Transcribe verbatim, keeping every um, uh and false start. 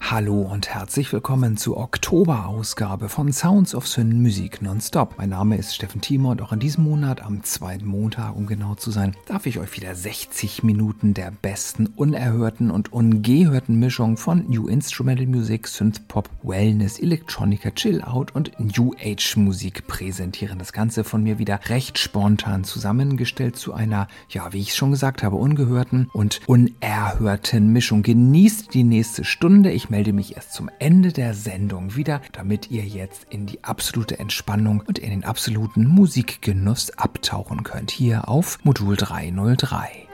Hallo und herzlich willkommen zur Oktoberausgabe von Sounds of Sin Musik Nonstop. Mein Name ist Steffen Thieme und auch in diesem Monat, am zweiten Montag, um genau zu sein, darf ich euch wieder sechzig Minuten der besten unerhörten und ungehörten Mischung von New Instrumental Music, Synthpop, Wellness, Electronica, Chill-Out und New Age Musik präsentieren. Das Ganze von mir wieder recht spontan zusammengestellt zu einer, ja, wie ich schon gesagt habe, ungehörten und unerhörten Mischung. Genießt die nächste Stunde. Ich melde mich erst zum Ende der Sendung wieder, damit ihr jetzt in die absolute Entspannung und in den absoluten Musikgenuss abtauchen könnt. Hier auf Modul dreihundertdrei.